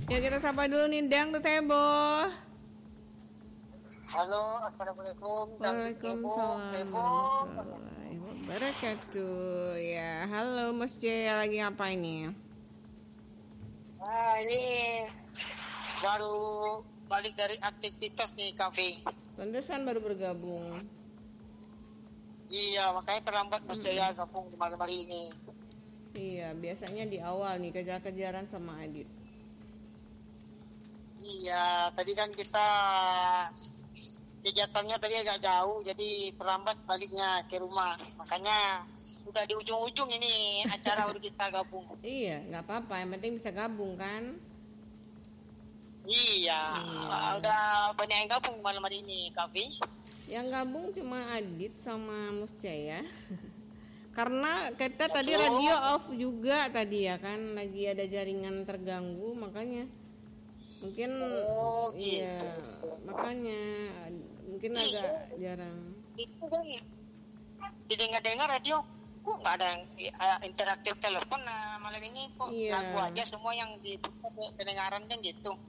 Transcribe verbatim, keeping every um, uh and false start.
Ya kita sapa dulu nih Dang Tebo. Halo, assalamualaikum. Waalaikumsalam warahmatullahi wabarakatuh. Ya, halo Mas Jaya, lagi apa ini? Ah, ini baru balik dari aktivitas nih, kafe. Pantesan baru bergabung. Iya, makanya terlambat Mas Jaya gabung di malam hari ini. Iya, biasanya di awal nih kejar-kejaran sama Adit. Iya, tadi kan kita kegiatannya tadi agak jauh, jadi terlambat baliknya ke rumah. Makanya udah di ujung-ujung ini acara udah kita gabung. Iya, nggak apa-apa. Yang penting bisa gabung kan? Iya, Iya. udah banyak yang gabung malam hari ini, kafe. Yang gabung cuma Adit sama Musca ya. Karena kita Ya, tadi bro. radio off juga tadi ya kan, lagi ada jaringan terganggu makanya mungkin Oh, iya gitu. makanya mungkin Ih. agak jarang. Itu kan didengar-dengar radio kok nggak ada yang eh, interaktif telepon. Nah, malam ini kok Iya. lagu aja semua yang di pendengaran kan gitu.